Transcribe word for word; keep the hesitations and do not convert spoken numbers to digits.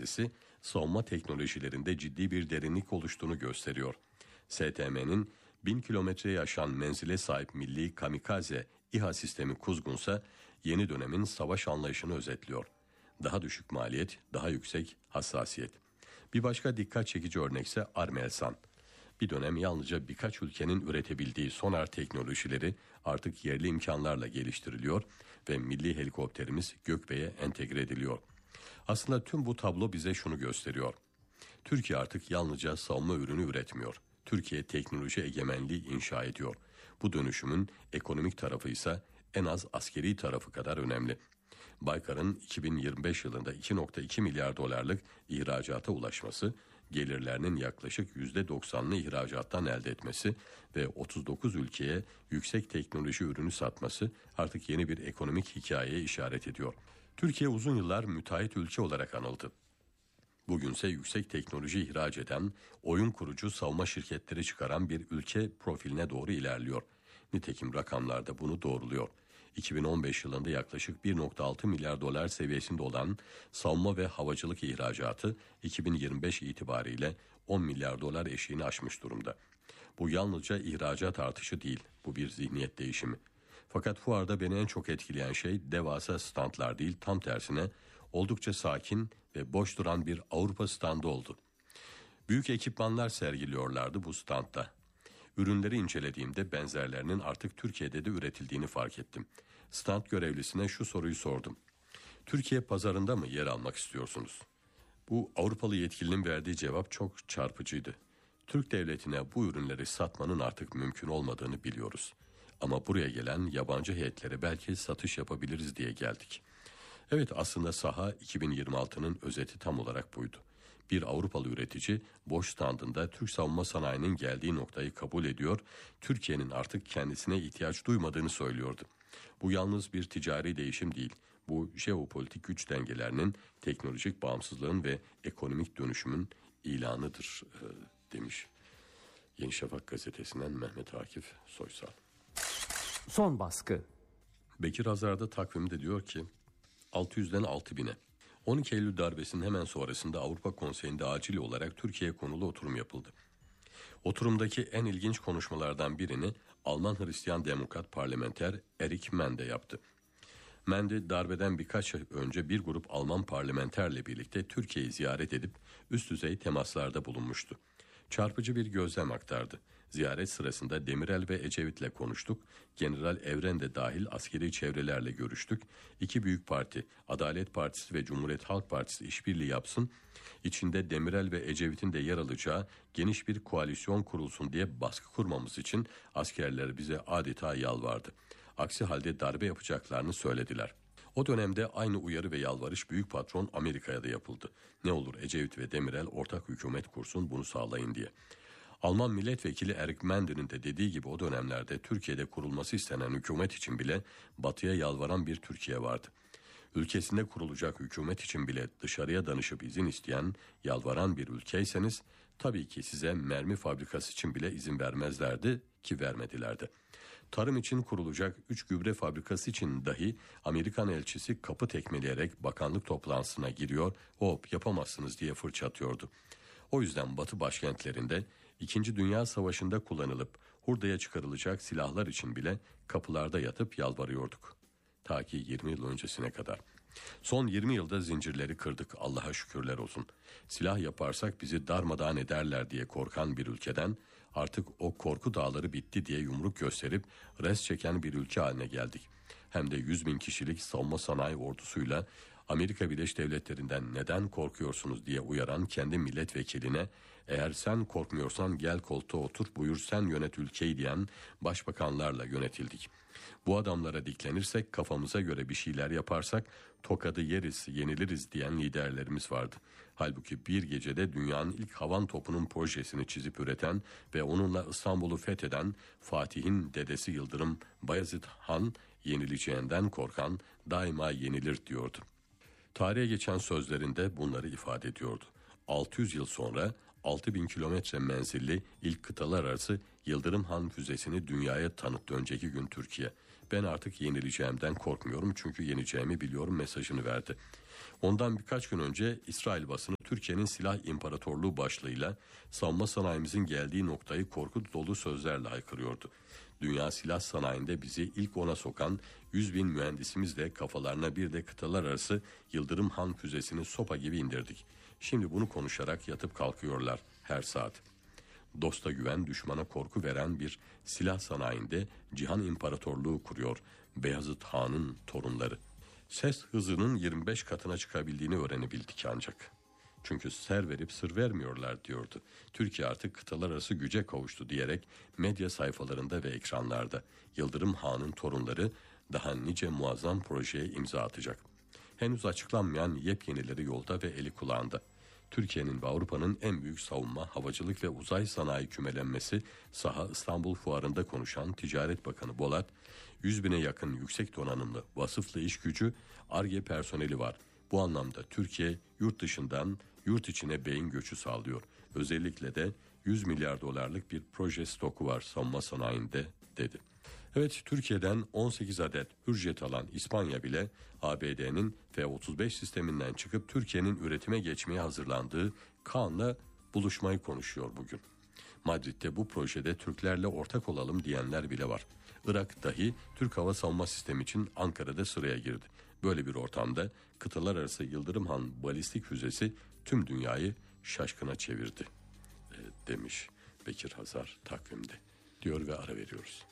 arazisi savunma teknolojilerinde ciddi bir derinlik oluştuğunu gösteriyor. S T M'nin bin kilometreye aşan menzile sahip milli kamikaze İHA sistemi Kuzgunsa yeni dönemin savaş anlayışını özetliyor. Daha düşük maliyet, daha yüksek hassasiyet. Bir başka dikkat çekici örnekse Armelsan. Bir dönem yalnızca birkaç ülkenin üretebildiği sonar teknolojileri artık yerli imkanlarla geliştiriliyor ve milli helikopterimiz Gökbey'e entegre ediliyor. Aslında tüm bu tablo bize şunu gösteriyor. Türkiye artık yalnızca savunma ürünü üretmiyor. Türkiye teknoloji egemenliği inşa ediyor. Bu dönüşümün ekonomik tarafı ise en az askeri tarafı kadar önemli. Baykar'ın iki bin yirmi beş yılında iki virgül iki milyar dolarlık ihracata ulaşması, gelirlerinin yaklaşık yüzde doksanını ihracattan elde etmesi ve otuz dokuz ülkeye yüksek teknoloji ürünü satması artık yeni bir ekonomik hikayeye işaret ediyor. Türkiye uzun yıllar müteahhit ülke olarak anıldı. Bugünse yüksek teknoloji ihraç eden, oyun kurucu savunma şirketleri çıkaran bir ülke profiline doğru ilerliyor. Nitekim rakamlar da bunu doğruluyor. iki bin on beş yılında yaklaşık bir virgül altı milyar dolar seviyesinde olan savunma ve havacılık ihracatı iki bin yirmi beş itibariyle on milyar dolar eşiğini aşmış durumda. Bu yalnızca ihracat artışı değil, bu bir zihniyet değişimi. Fakat fuarda beni en çok etkileyen şey devasa standlar değil, tam tersine oldukça sakin ve boş duran bir Avrupa standı oldu. Büyük ekipmanlar sergiliyorlardı bu standta. Ürünleri incelediğimde benzerlerinin artık Türkiye'de de üretildiğini fark ettim. Stand görevlisine şu soruyu sordum. Türkiye pazarında mı yer almak istiyorsunuz? Bu Avrupalı yetkilinin verdiği cevap çok çarpıcıydı. Türk devletine bu ürünleri satmanın artık mümkün olmadığını biliyoruz. Ama buraya gelen yabancı heyetlere belki satış yapabiliriz diye geldik. Evet, aslında saha iki bin yirmi altının özeti tam olarak buydu. Bir Avrupalı üretici boş standında Türk savunma sanayinin geldiği noktayı kabul ediyor, Türkiye'nin artık kendisine ihtiyaç duymadığını söylüyordu. Bu yalnız bir ticari değişim değil, bu jeopolitik güç dengelerinin, teknolojik bağımsızlığın ve ekonomik dönüşümün ilanıdır e, demiş. Yeni Şafak gazetesinden Mehmet Akif Soysal. Son baskı. Bekir Hazar'da takvimde diyor ki altı yüzden altı bine. on iki Eylül darbesinin hemen sonrasında Avrupa Konseyi'nde acil olarak Türkiye'ye konulu oturum yapıldı. Oturumdaki en ilginç konuşmalardan birini Alman Hristiyan Demokrat parlamenter Erich Mende yaptı. Mende darbeden birkaç ay önce bir grup Alman parlamenterle birlikte Türkiye'yi ziyaret edip üst düzey temaslarda bulunmuştu. Çarpıcı bir gözlem aktardı. Ziyaret sırasında Demirel ve Ecevit'le konuştuk. General Evren de dahil askeri çevrelerle görüştük. İki büyük parti, Adalet Partisi ve Cumhuriyet Halk Partisi işbirliği yapsın. İçinde Demirel ve Ecevit'in de yer alacağı geniş bir koalisyon kurulsun diye baskı kurmamız için askerler bize adeta yalvardı. Aksi halde darbe yapacaklarını söylediler. O dönemde aynı uyarı ve yalvarış büyük patron Amerika'ya da yapıldı. Ne olur Ecevit ve Demirel ortak hükümet kursun, bunu sağlayın diye. Alman milletvekili Erich Mende'nin de dediği gibi o dönemlerde Türkiye'de kurulması istenen hükümet için bile Batı'ya yalvaran bir Türkiye vardı. Ülkesinde kurulacak hükümet için bile dışarıya danışıp izin isteyen, yalvaran bir ülkeyseniz tabii ki size mermi fabrikası için bile izin vermezlerdi ki vermedilerdi. Tarım için kurulacak üç gübre fabrikası için dahi Amerikan elçisi kapı tekmeleyerek bakanlık toplantısına giriyor, hop yapamazsınız diye fırça atıyordu. O yüzden Batı başkentlerinde İkinci Dünya Savaşı'nda kullanılıp hurdaya çıkarılacak silahlar için bile kapılarda yatıp yalvarıyorduk. Ta ki yirmi yıl öncesine kadar. Son yirmi yılda zincirleri kırdık, Allah'a şükürler olsun. Silah yaparsak bizi darmadağın ederler diye korkan bir ülkeden artık o korku dağları bitti diye yumruk gösterip res çeken bir ülke haline geldik. Hem de yüz bin kişilik savunma sanayi ordusuyla Amerika Birleşik Devletleri'nden neden korkuyorsunuz diye uyaran kendi milletvekiline eğer sen korkmuyorsan gel koltuğa otur, buyur sen yönet ülkeyi diyen başbakanlarla yönetildik. Bu adamlara diklenirsek, kafamıza göre bir şeyler yaparsak tokadı yeriz, yeniliriz diyen liderlerimiz vardı. Halbuki bir gecede dünyanın ilk havan topunun projesini çizip üreten ve onunla İstanbul'u fetheden Fatih'in dedesi Yıldırım Bayezid Han, yenileceğinden korkan daima yenilir diyordu. Tarihe geçen sözlerinde bunları ifade ediyordu. altı yüz yıl sonra altı bin kilometre menzilli ilk kıtalar arası Yıldırım Han füzesini dünyaya tanıttı önceki gün Türkiye. Ben artık yenileceğimden korkmuyorum çünkü yeneceğimi biliyorum mesajını verdi. Ondan birkaç gün önce İsrail basını Türkiye'nin silah imparatorluğu başlığıyla savunma sanayimizin geldiği noktayı korku dolu sözlerle haykırıyordu. Dünya silah sanayinde bizi ilk ona sokan yüz bin mühendisimizle kafalarına bir de kıtalar arası Yıldırım Han füzesini sopa gibi indirdik. Şimdi bunu konuşarak yatıp kalkıyorlar her saat. Dosta güven, düşmana korku veren bir silah sanayinde cihan imparatorluğu kuruyor Beyazıt Han'ın torunları. Ses hızının yirmi beş katına çıkabildiğini öğrenebildik ancak. Çünkü ser verip sır vermiyorlar diyordu. Türkiye artık kıtalar arası güce kavuştu diyerek medya sayfalarında ve ekranlarda Yıldırım Han'ın torunları daha nice muazzam projeye imza atacak. Henüz açıklanmayan yepyenileri yolda ve eli kulağında. Türkiye'nin ve Avrupa'nın en büyük savunma, havacılık ve uzay sanayi kümelenmesi saha İstanbul Fuarı'nda konuşan Ticaret Bakanı Bolat, yüz bine yakın yüksek donanımlı, vasıflı iş gücü, Ar-Ge personeli var. Bu anlamda Türkiye yurt dışından yurt içine beyin göçü sağlıyor. Özellikle de yüz milyar dolarlık bir proje stoku var savunma sanayinde dedi. Evet, Türkiye'den on sekiz adet Hürjet alan İspanya bile A B D'nin F otuz beş sisteminden çıkıp Türkiye'nin üretime geçmeye hazırlandığı Kaan'la buluşmayı konuşuyor bugün. Madrid'de bu projede Türklerle ortak olalım diyenler bile var. Irak dahi Türk hava savunma sistemi için Ankara'da sıraya girdi. Böyle bir ortamda kıtalar arası Yıldırım Han balistik füzesi tüm dünyayı şaşkına çevirdi e, demiş Bekir Hazar takvimde diyor ve ara veriyoruz.